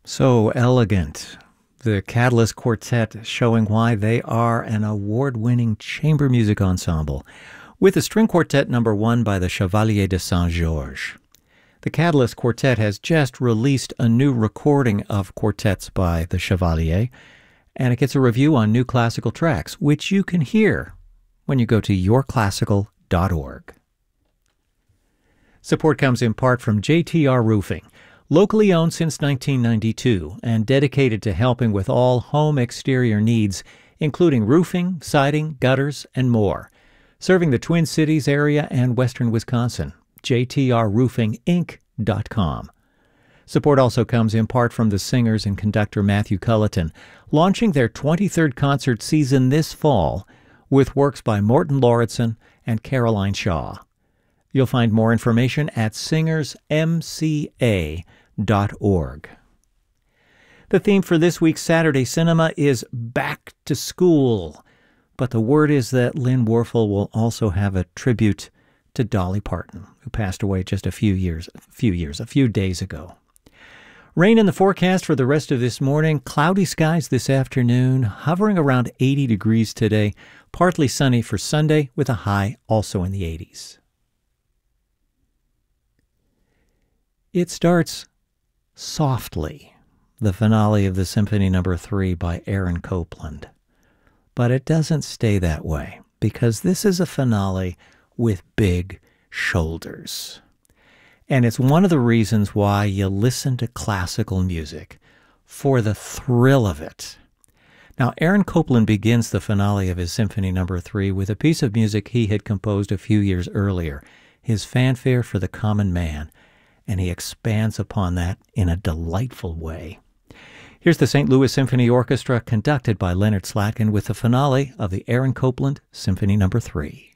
So elegant. The Catalyst Quartet showing why they are an award-winning chamber music ensemble, with the string quartet number 1 by the Chevalier de Saint-Georges. The Catalyst Quartet has just released a new recording of quartets by the Chevalier, and it gets a review on New Classical Tracks, which you can hear when you go to yourclassical.org. Support comes in part from JTR Roofing, locally owned since 1992 and dedicated to helping with all home exterior needs, including roofing, siding, gutters, and more. Serving the Twin Cities area and western Wisconsin. JTRRoofingInc.com. Support also comes in part from the singers and conductor Matthew Culleton, launching their 23rd concert season this fall with works by Morton Lauritsen and Caroline Shaw. You'll find more information at singersmca.org. The theme for this week's Saturday Cinema is Back to School, but the word is that Lynn Warfel will also have a tribute to Dolly Parton, who passed away just a few days ago. Rain in the forecast for the rest of this morning, cloudy skies this afternoon, hovering around 80 degrees today, partly sunny for Sunday with a high also in the 80s. It starts softly, the finale of the Symphony No. 3 by Aaron Copland. But it doesn't stay that way, because this is a finale with big shoulders. And it's one of the reasons why you listen to classical music, for the thrill of it. Now, Aaron Copland begins the finale of his Symphony No. 3 with a piece of music he had composed a few years earlier, his Fanfare for the Common Man, and he expands upon that in a delightful way. Here's the St. Louis Symphony Orchestra conducted by Leonard Slatkin with the finale of the Aaron Copland Symphony No. 3.